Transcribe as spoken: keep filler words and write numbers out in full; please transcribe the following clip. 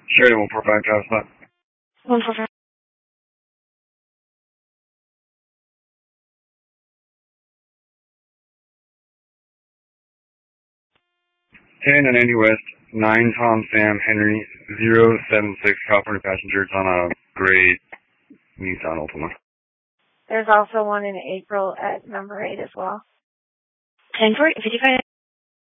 Sure, one four five drive spot. one four five. ten and ninety West, nine Tom Sam Henry, zero seven six California passenger. It's on a gray Nissan Altima. There's also one in April at number eight as well. ten forty, fifty-five.